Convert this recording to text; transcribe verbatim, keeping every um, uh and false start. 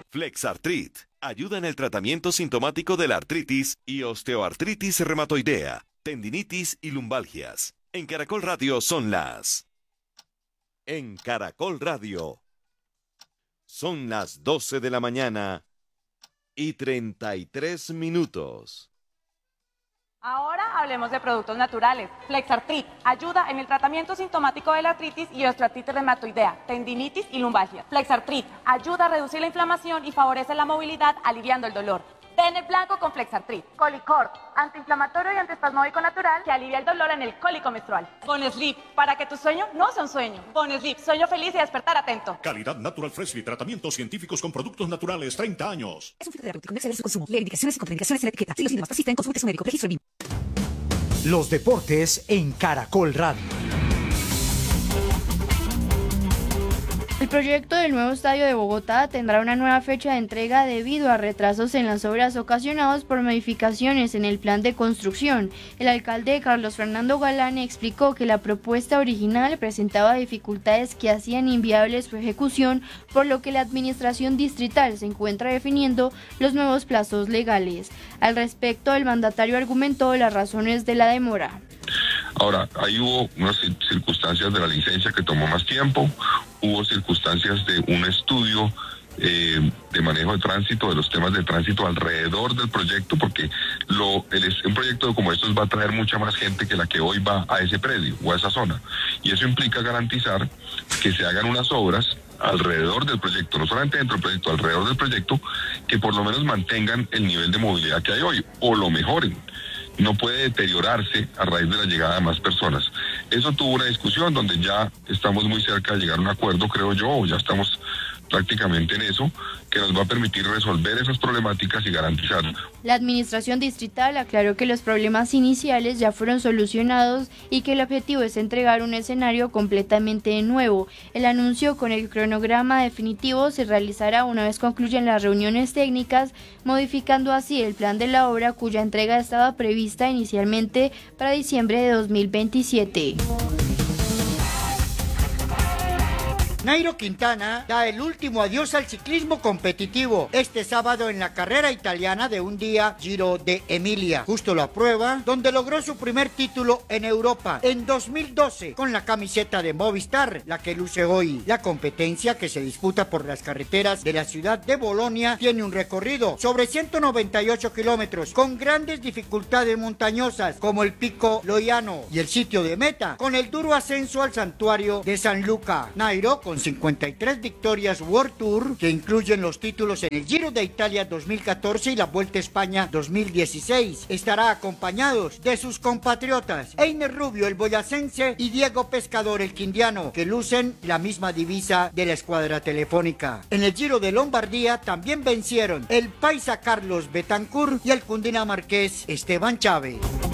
Flexartrit ayuda en el tratamiento sintomático de la artritis y osteoartritis reumatoidea, tendinitis y lumbalgias. En Caracol Radio son las... En Caracol Radio son las doce de la mañana y treinta y tres minutos. Ahora hablemos de productos naturales. Flexartrit ayuda en el tratamiento sintomático de la artritis y osteoartritis reumatoidea, tendinitis y lumbalgia. Flexartrit ayuda a reducir la inflamación y favorece la movilidad, aliviando el dolor. Den el blanco con Flexartrit. Colicort, antiinflamatorio y antiespasmódico natural que alivia el dolor en el cólico menstrual. Bonesleep, para que tu sueño no sea un sueño. Bonesleep, sueño feliz y despertar atento. Calidad Natural Freshly, tratamientos científicos con productos naturales, treinta años. Es un filtro terapéutico, no exceder su consumo. Lee indicaciones y contraindicaciones en la etiqueta. Si los síntomas persisten, consulte a su médico. Registro B I M. Los deportes en Caracol Radio. El proyecto del nuevo estadio de Bogotá tendrá una nueva fecha de entrega debido a retrasos en las obras ocasionados por modificaciones en el plan de construcción. El alcalde Carlos Fernando Galán explicó que la propuesta original presentaba dificultades que hacían inviable su ejecución, por lo que la administración distrital se encuentra definiendo los nuevos plazos legales. Al respecto, el mandatario argumentó las razones de la demora. Ahora, ahí hubo unas circunstancias de la licencia que tomó más tiempo, hubo circunstancias de un estudio eh, de manejo de tránsito, de los temas de tránsito alrededor del proyecto, porque lo, el, un proyecto como estos va a traer mucha más gente que la que hoy va a ese predio o a esa zona. Y eso implica garantizar que se hagan unas obras alrededor del proyecto, no solamente dentro del proyecto, alrededor del proyecto, que por lo menos mantengan el nivel de movilidad que hay hoy o lo mejoren. No puede deteriorarse a raíz de la llegada de más personas. Eso tuvo una discusión donde ya estamos muy cerca de llegar a un acuerdo, creo yo, o ya estamos prácticamente en eso, que nos va a permitir resolver esas problemáticas y garantizar. La administración distrital aclaró que los problemas iniciales ya fueron solucionados y que el objetivo es entregar un escenario completamente nuevo. El anuncio con el cronograma definitivo se realizará una vez concluyan las reuniones técnicas, modificando así el plan de la obra cuya entrega estaba prevista inicialmente para diciembre de dos mil veintisiete. Nairo Quintana da el último adiós al ciclismo competitivo este sábado en la carrera italiana de un día Giro de Emilia. Justo la prueba donde logró su primer título en Europa en dos mil doce con la camiseta de Movistar, la que luce hoy. La competencia, que se disputa por las carreteras de la ciudad de Bolonia, tiene un recorrido sobre ciento noventa y ocho kilómetros con grandes dificultades montañosas como el Pico Loiano y el sitio de meta con el duro ascenso al santuario de San Luca. Nairo, con cincuenta y tres victorias World Tour, que incluyen los títulos en el Giro de Italia dos mil catorce y la Vuelta a España dos mil dieciséis, estará acompañados de sus compatriotas Einer Rubio, el boyacense, y Diego Pescador, el quindiano, que lucen la misma divisa de la escuadra telefónica. En el Giro de Lombardía también vencieron el paisa Carlos Betancourt y el cundinamarqués Esteban Chávez.